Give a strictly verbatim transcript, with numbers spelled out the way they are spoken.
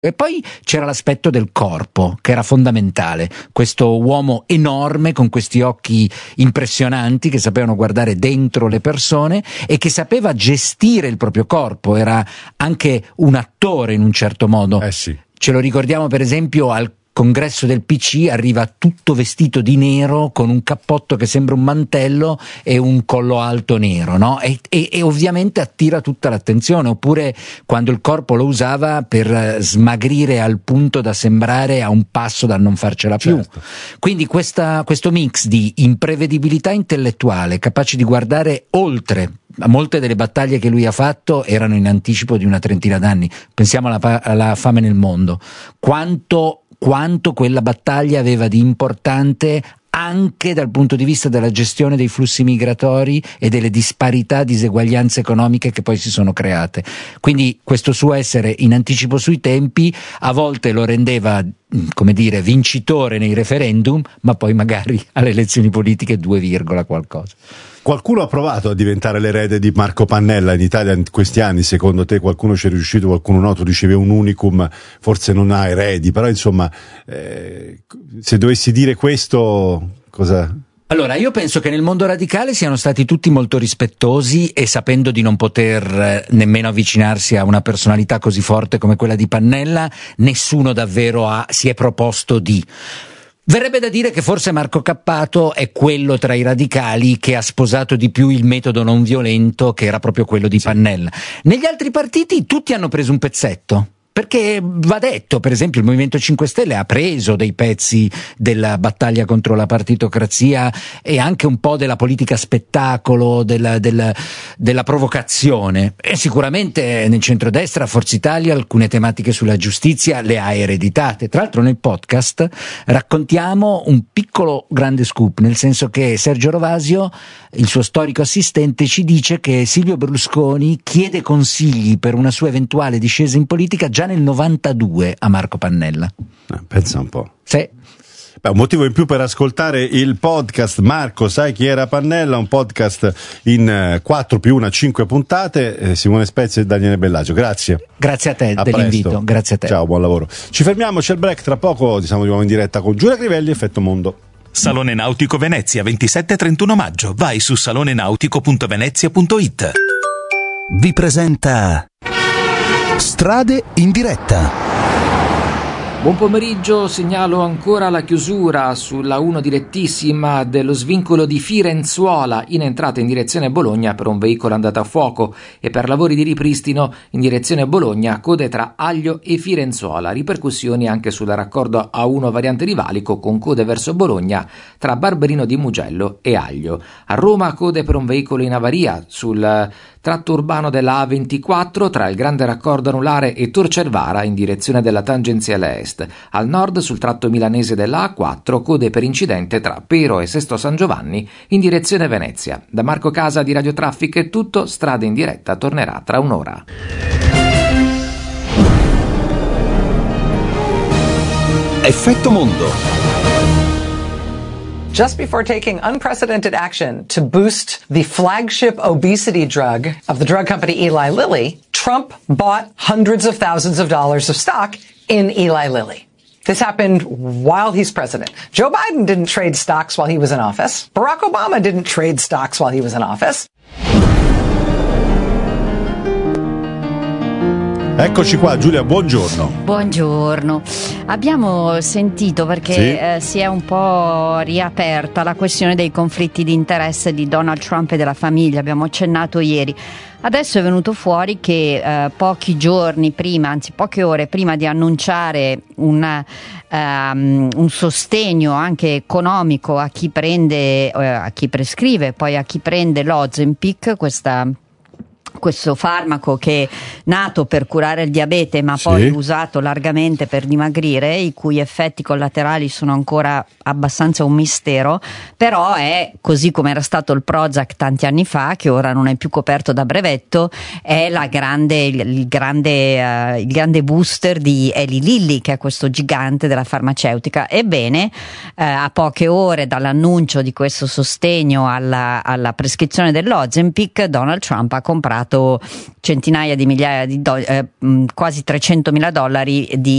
E poi c'era l'aspetto del corpo, che era fondamentale. Questo uomo enorme con questi occhi impressionanti che sapevano guardare dentro le persone e che sapeva gestire il proprio corpo. Era anche un attore in un certo modo. Eh sì. Ce lo ricordiamo per esempio al congresso del P C, arriva tutto vestito di nero con un cappotto che sembra un mantello e un collo alto nero, no? E, e, e ovviamente attira tutta l'attenzione. Oppure quando il corpo lo usava per smagrire al punto da sembrare a un passo dal non farcela più. Certo. Quindi questa, questo mix di imprevedibilità intellettuale, capace di guardare oltre. Molte delle battaglie che lui ha fatto erano in anticipo di una trentina d'anni. Pensiamo alla, alla fame nel mondo. Quanto quanto quella battaglia aveva di importante anche dal punto di vista della gestione dei flussi migratori e delle disparità, diseguaglianze economiche che poi si sono create. Quindi questo suo essere in anticipo sui tempi a volte lo rendeva, come dire, vincitore nei referendum, ma poi magari alle elezioni politiche due virgola qualcosa. Qualcuno ha provato a diventare l'erede di Marco Pannella in Italia in questi anni? Secondo te qualcuno ci è riuscito, qualcuno no? Tu dicevi un unicum, forse non ha eredi, però insomma, eh, se dovessi dire questo, cosa... Allora, io penso che nel mondo radicale siano stati tutti molto rispettosi e sapendo di non poter eh, nemmeno avvicinarsi a una personalità così forte come quella di Pannella, nessuno davvero ha, si è proposto di... Verrebbe da dire che forse Marco Cappato è quello tra i radicali che ha sposato di più il metodo non violento, che era proprio quello di Pannella. Negli altri partiti tutti hanno preso un pezzetto. Perché va detto, per esempio il Movimento cinque Stelle ha preso dei pezzi della battaglia contro la partitocrazia e anche un po' della politica spettacolo, della, della, della provocazione, e sicuramente nel centrodestra Forza Italia alcune tematiche sulla giustizia le ha ereditate. Tra l'altro nel podcast raccontiamo un piccolo grande scoop, nel senso che Sergio Rovasio, il suo storico assistente, ci dice che Silvio Berlusconi chiede consigli per una sua eventuale discesa in politica già nel novantadue a Marco Pannella. Eh, pensa un po'. Sì. Beh, un motivo in più per ascoltare il podcast Marco, sai chi era Pannella? Un podcast in quattro più una, cinque puntate. eh, Simone Spezia e Daniele Bellagio, grazie. Grazie a te A dell'invito, presto. grazie a te. Ciao, buon lavoro. Ci fermiamo, c'è il break, tra poco siamo di nuovo in diretta con Giulia Crivelli, Effetto Mondo. Salone Nautico Venezia, ventisette e trentuno maggio. Vai su salonenautico punto venezia punto it. Vi presenta Strade in diretta. Buon pomeriggio, segnalo ancora la chiusura sulla uno direttissima dello svincolo di Firenzuola in entrata in direzione Bologna per un veicolo andato a fuoco e per lavori di ripristino in direzione Bologna, code tra Aglio e Firenzuola, ripercussioni anche sul raccordo A uno variante di Valico con code verso Bologna tra Barberino di Mugello e Aglio. A Roma code per un veicolo in avaria sul tratto urbano della A ventiquattro tra il grande raccordo anulare e Torcervara in direzione della tangenziale est. Al nord sul tratto milanese della A quattro code per incidente tra Pero e Sesto San Giovanni in direzione Venezia. Da Marco Casa di Radio Traffic è tutto, Strade in diretta tornerà tra un'ora. Effetto Mondo. Just before taking unprecedented action to boost the flagship obesity drug of the drug company Eli Lilly, Trump bought hundreds of thousands of dollars of stock in Eli Lilly. This happened while he's president. Joe Biden didn't trade stocks while he was in office. Barack Obama didn't trade stocks while he was in office. Eccoci qua, Giulia, buongiorno. Buongiorno. Abbiamo sentito perché Sì. eh, si è un po' riaperta la questione dei conflitti di interesse di Donald Trump e della famiglia, abbiamo accennato ieri. Adesso è venuto fuori che eh, pochi giorni prima, anzi poche ore prima di annunciare una, um, un sostegno anche economico a chi prende, eh, a chi prescrive, poi a chi prende l'Ozempic, questa questo farmaco che è nato per curare il diabete ma Sì. poi usato largamente per dimagrire, i cui effetti collaterali sono ancora abbastanza un mistero, però è, così come era stato il Prozac tanti anni fa, che ora non è più coperto da brevetto, è la grande, il, il, grande, uh, il grande booster di Eli Lilly, che è questo gigante della farmaceutica. Ebbene, uh, a poche ore dall'annuncio di questo sostegno alla, alla prescrizione dell'Ozempic, Donald Trump ha comprato pagato centinaia di migliaia di dollari, eh, quasi trecentomila dollari di